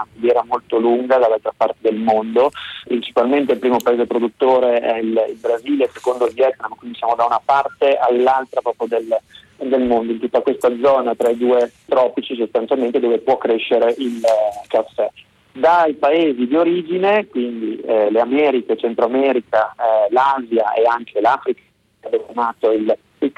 una filiera molto lunga dall'altra parte del mondo. Principalmente il primo paese produttore è il Brasile, secondo il Vietnam, quindi siamo da una parte all'altra proprio del mondo, in tutta questa zona tra i due tropici sostanzialmente, dove può crescere il caffè. Dai paesi di origine, quindi le Americhe, Centro America, l'Asia e anche l'Africa, dove è nato il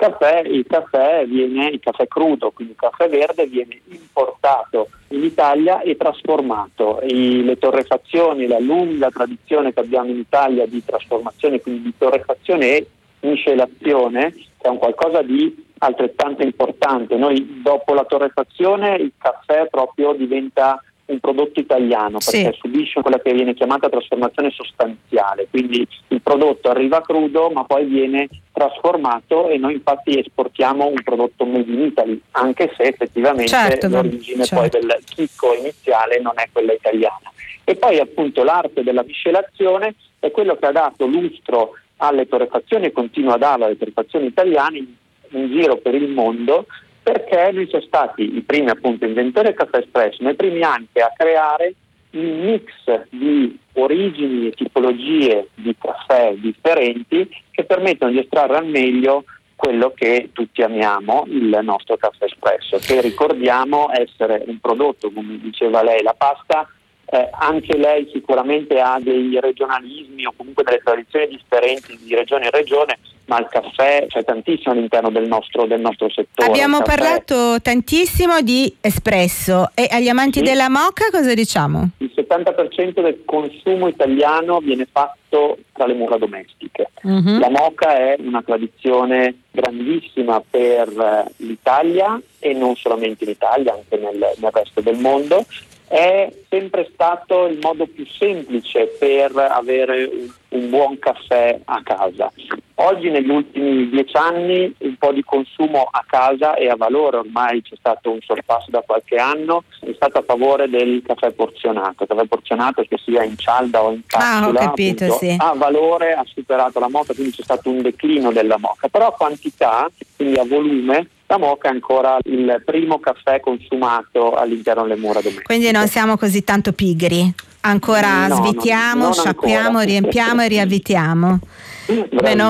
caffè viene, il caffè crudo, quindi il caffè verde, viene importato in Italia e trasformato. Le torrefazioni, la lunga tradizione che abbiamo in Italia di trasformazione, quindi di torrefazione e miscelazione, che è un qualcosa di altrettanto importante. Noi dopo la torrefazione il caffè proprio diventa un prodotto italiano, perché subisce quella che viene chiamata trasformazione sostanziale, quindi il prodotto arriva crudo ma poi viene trasformato e noi infatti esportiamo un prodotto made in Italy, anche se effettivamente l'origine poi del chicco iniziale non è quella italiana. E poi appunto l'arte della miscelazione è quello che ha dato lustro alle torrefazioni e continua a darlo alle torrefazioni italiane in giro per il mondo, perché noi siamo stati i primi appunto inventori del caffè espresso, ma i primi anche a creare un mix di origini e tipologie di caffè differenti che permettono di estrarre al meglio quello che tutti amiamo, il nostro caffè espresso, che ricordiamo essere un prodotto, come diceva lei, la pasta. Anche lei sicuramente ha dei regionalismi o comunque delle tradizioni differenti di regione in regione, ma il caffè c'è tantissimo all'interno del nostro settore. Abbiamo parlato tantissimo di espresso, e agli amanti della moka cosa diciamo? Il 70% del consumo italiano viene fatto tra le mura domestiche. La moka è una tradizione grandissima per l'Italia e non solamente in Italia, anche nel resto del mondo. È sempre stato il modo più semplice per avere un buon caffè a casa. Oggi negli ultimi 10 anni un po' di consumo a casa e a valore, ormai c'è stato un sorpasso da qualche anno, è stato a favore del caffè porzionato. Il caffè porzionato, che sia in cialda o in capsula, ho capito, appunto, a valore ha superato la moka, quindi c'è stato un declino della moka, però a quantità, quindi a volume, la moka è ancora il primo caffè consumato all'interno delle mura domestiche. Quindi non siamo così tanto pigri, ancora svitiamo, non sciacquiamo, ancora. riempiamo e riavvitiamo. Meno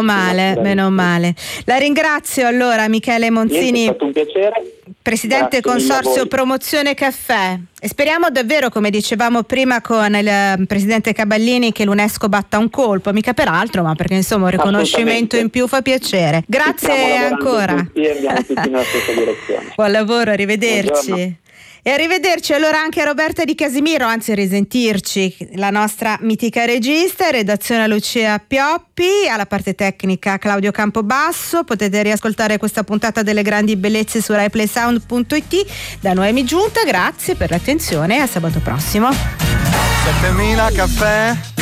male. La ringrazio allora, Michele Monzini. È stato un piacere. Presidente Consorzio Promozione Caffè, e speriamo davvero, come dicevamo prima con il presidente Caballini, che l'UNESCO batta un colpo, mica per altro, ma perché insomma un riconoscimento in più fa piacere. Grazie ancora. Tutti, andiamo tutti nella stessa direzione. Buon lavoro, arrivederci. Buongiorno. E arrivederci allora anche a Roberta Di Casimiro, anzi a risentirci, la nostra mitica regista, redazione Lucia Pioppi, alla parte tecnica Claudio Campobasso. Potete riascoltare questa puntata delle grandi bellezze su RaiPlaySound.it. Da Noemi Giunta, grazie per l'attenzione e a sabato prossimo. 7000 caffè